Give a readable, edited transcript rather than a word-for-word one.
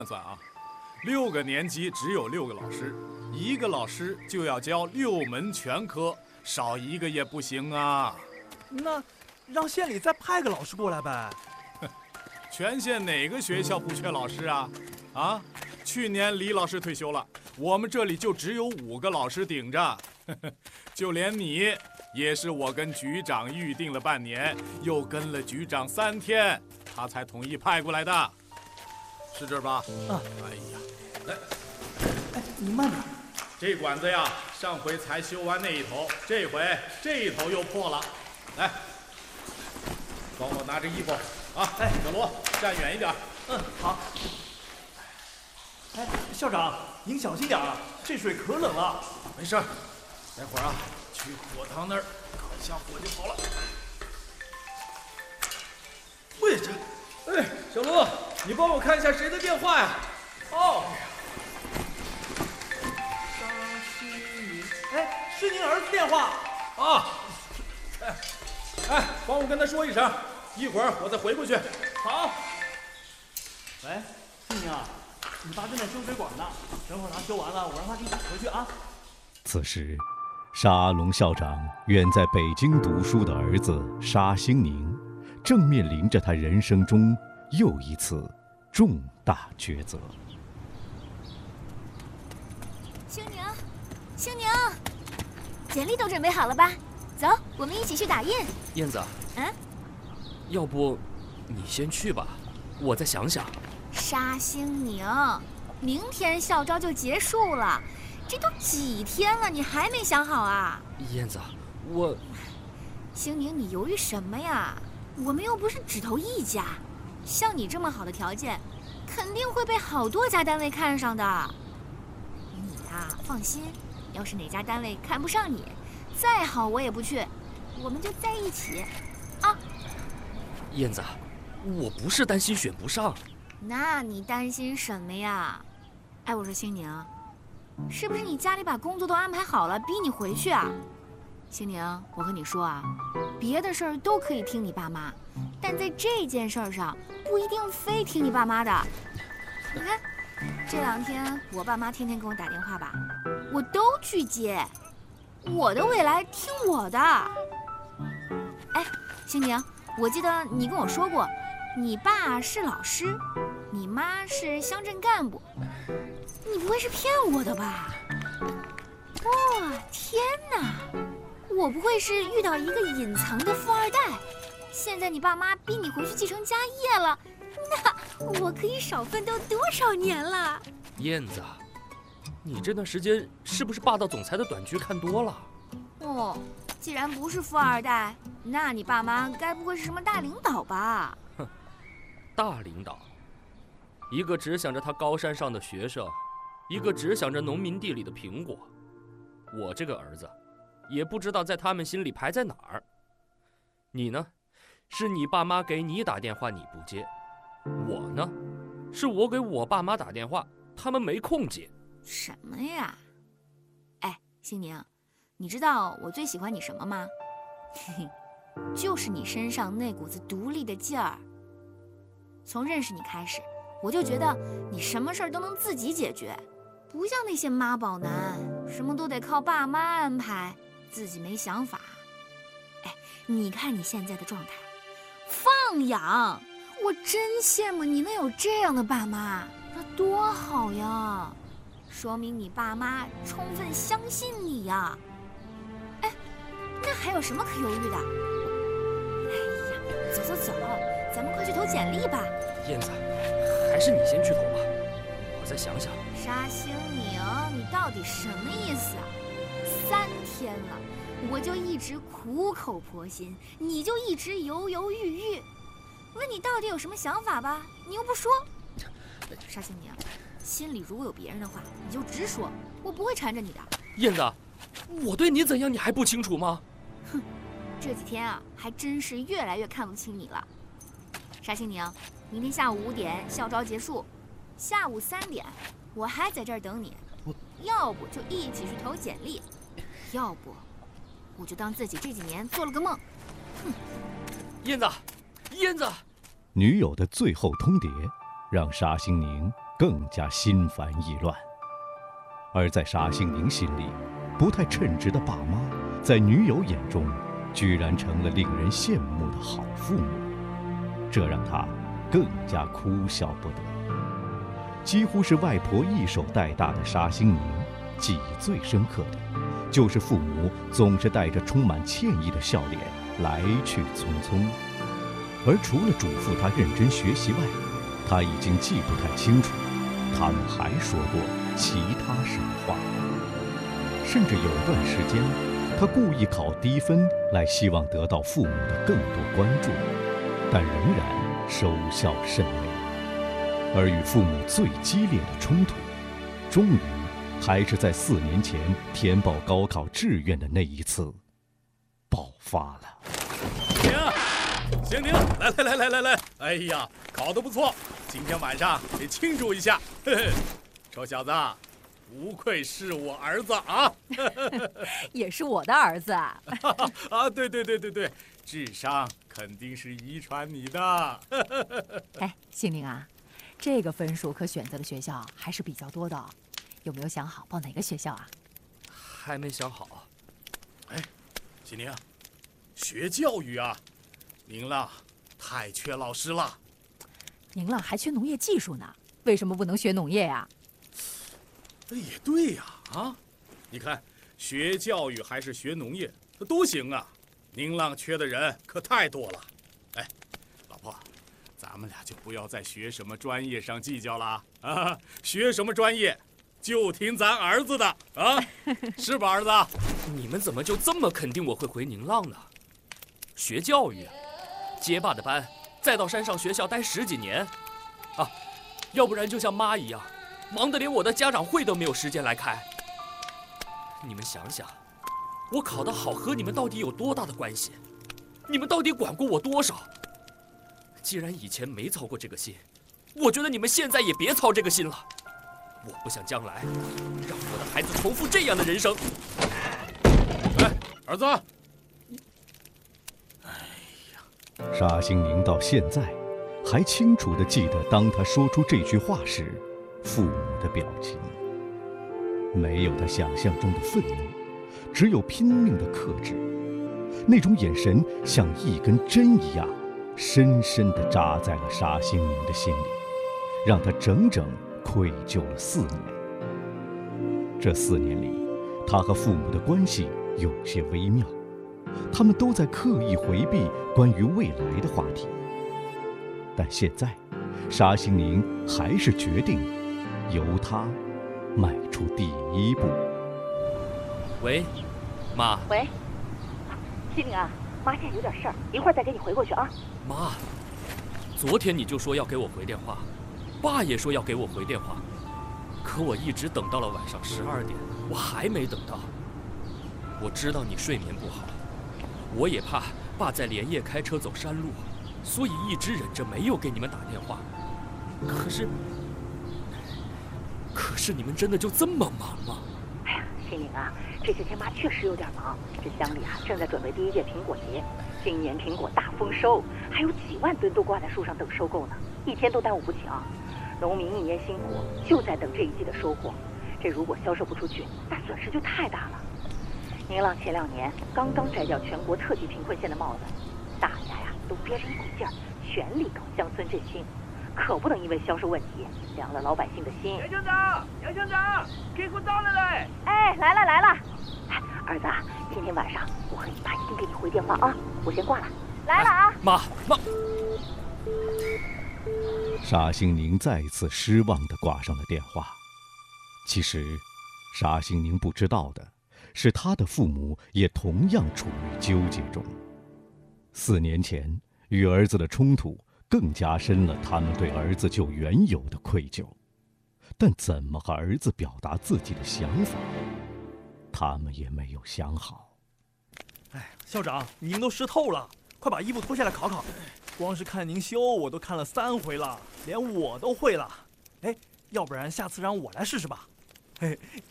算啊，6个年级只有6个老师，1个老师就要教6门全科，少1个也不行啊。 那让县里再派个老师过来呗。 全县哪个学校不缺老师啊？啊，去年李老师退休了，我们这里就只有5个老师顶着，就连你也是我跟局长预定了半年，又跟了局长3天，他才同意派过来的。是这儿吧？ 啊， 哎呀，来， 哎，你慢点。 这管子呀，上回才修完那一头，这回这一头又破了。来，帮我拿着衣服啊！哎，小罗，站远一点。 好。哎，校长，您小心点啊，这水可冷了。 没事，待会儿啊，去火塘那儿烤一下火就好了。 喂，哎，小罗，你帮我看一下谁的电话呀？哦。 哎，是您儿子电话。 啊。哎，帮我跟他说一声，一会儿我再回过去。 好。喂，心宁啊，你爸正在修水管呢，等会儿他修完了，我让他给你打回去啊。 此时，沙阿龙校长远在北京读书的儿子沙兴宁，正面临着他人生中又一次重大抉择。 兴宁，兴宁，简历都准备好了吧？走，我们一起去打印。 燕子，要不你先去吧，我再想想。 沙兴宁，明天校招就结束了，这都几天了，你还没想好啊？ 燕子，我…… 兴宁，你犹豫什么呀？我们又不是只投1家，像你这么好的条件，肯定会被好多家单位看上的。你呀，放心，要是哪家单位看不上你，再好我也不去，我们就在一起，啊。 燕子，我不是担心选不上。 那你担心什么呀？哎，我说兴宁，是不是你家里把工作都安排好了，逼你回去啊？兴宁，我跟你说啊，别的事儿都可以听你爸妈，但在这件事儿上，不一定非听你爸妈的。你看，这2天我爸妈天天给我打电话吧，我都去接。我的未来听我的。哎，兴宁，我记得你跟我说过，你爸是老师，你妈是乡镇干部，你不会是骗我的吧？哇，天哪！我不会是遇到一个隐藏的富二代？现在你爸妈逼你回去继承家业了，那我可以少奋斗多少年了？ 燕子，你这段时间是不是霸道总裁的短剧看多了？ 哦，既然不是富二代，那你爸妈该不会是什么大领导吧？ 哼，大领导，一个只想着他高山上的学生，一个只想着农民地里的苹果。我这个儿子，也不知道在他们心里排在哪儿。你呢，是你爸妈给你打电话你不接；我呢，是我给我爸妈打电话，他们没空接。 什么呀？哎，兴宁，你知道我最喜欢你什么吗？嘿嘿，就是你身上那股子独立的劲儿。从认识你开始，我就觉得你什么事儿都能自己解决，不像那些妈宝男，什么都得靠爸妈安排，自己没想法。哎，你看你现在的状态，放养，我真羡慕你能有这样的爸妈，那多好呀！说明你爸妈充分相信你呀。哎，那还有什么可犹豫的？哎呀，走走走，咱们快去投简历吧。 燕子，还是你先去投吧，我再想想。 沙兴宁，你到底什么意思啊？3天了，我就一直苦口婆心，你就一直犹犹豫豫。问你到底有什么想法吧，你又不说。沙兴宁，心里如果有别人的话，你就直说，我不会缠着你的。 燕子，我对你怎样你还不清楚吗？ 哼，这几天啊，还真是越来越看不起你了。沙兴宁，明天下午5点校招结束，下午3点我还在这儿等你。要不就一起去投简历，要不我就当自己这几年做了个梦。哼！ 燕子，燕子， 女友的最后通牒，让沙兴宁更加心烦意乱。而在沙兴宁心里，不太称职的爸妈，在女友眼中，居然成了令人羡慕的好父母，这让他更加哭笑不得。几乎是外婆一手带大的沙兴宁，记忆最深刻的，就是父母总是带着充满歉意的笑脸来去匆匆。而除了嘱咐他认真学习外，他已经记不太清楚，他们还说过其他什么话。甚至有段时间，他故意考低分来希望得到父母的更多关注，但仍然收效甚微。而与父母最激烈的冲突，终于还是在4年前填报高考志愿的那一次爆发了。 兴宁，来！哎呀，考得不错，今天晚上得庆祝一下。嘿嘿，臭小子，不愧是我儿子啊！ 也是我的儿子啊！ 啊，对，智商肯定是遗传你的。 哎，兴宁啊，这个分数可选择的学校还是比较多的哦，有没有想好报哪个学校啊？ 还没想好。 哎，兴宁，学教育啊，宁浪太缺老师了。 宁浪还缺农业技术呢，为什么不能学农业呀？ 也对呀，你看，学教育还是学农业，都行啊。宁浪缺的人可太多了。哎，老婆，咱们俩就不要在学什么专业上计较了啊！学什么专业，就听咱儿子的啊，是吧，儿子？ 你们怎么就这么肯定我会回宁浪呢？学教育，街霸的班，再到山上学校待10几年，啊，要不然就像妈一样，忙得连我的家长会都没有时间来开。你们想想，我考得好和你们到底有多大的关系？你们到底管过我多少？既然以前没操过这个心，我觉得你们现在也别操这个心了。我不想将来让我的孩子重复这样的人生。 哎，儿子。 沙兴宁到现在还清楚地记得，当他说出这句话时，父母的表情。没有他想象中的愤怒，只有拼命的克制。那种眼神像一根针一样，深深地扎在了沙兴宁的心里，让他整整愧疚了4年。这4年里，他和父母的关系有些微妙，他们都在刻意回避关于未来的话题。但现在，沙兴宁还是决定由他迈出第1步。 喂，妈。 喂，兴宁啊，妈现在有点事儿，一会儿再给你回过去啊。 妈，昨天你就说要给我回电话，爸也说要给我回电话，可我一直等到了晚上12点，我还没等到。我知道你睡眠不好，我也怕爸在连夜开车走山路，所以一直忍着没有给你们打电话。可是你们真的就这么忙吗？ 哎呀，兴宁啊，这些天妈确实有点忙。这乡里啊正在准备第1届苹果节，今年苹果大丰收，还有几万吨都挂在树上等收购呢，一天都耽误不起啊。农民1年辛苦，就在等这一季的收获。这如果销售不出去，那损失就太大了。宁浪前2年刚刚摘掉全国特级贫困县的帽子，大家呀都憋着一股劲儿，全力搞乡村振兴。可不能因为销售问题凉了老百姓的心。 杨乡长，给我到了嘞！ 哎，来了！哎，儿子，今天晚上我和你爸一定给你回电话啊！我先挂了，来了啊！ 妈。 沙兴宁再次失望地挂上了电话。其实，沙兴宁不知道的是，他的父母也同样处于纠结中。4年前，与儿子的冲突更加深了他们对儿子就原有的愧疚，但怎么和儿子表达自己的想法，他们也没有想好。 哎，校长，您都湿透了，快把衣服脱下来烤烤。光是看您修，我都看了3回了，连我都会了。哎，要不然下次让我来试试吧。嘿。